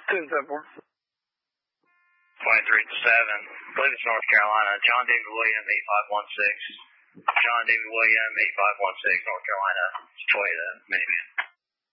274. 23 to 7. I believe it's North Carolina. John David William, 8516. John David William, 8516, North Carolina. It's Toyota, minivan.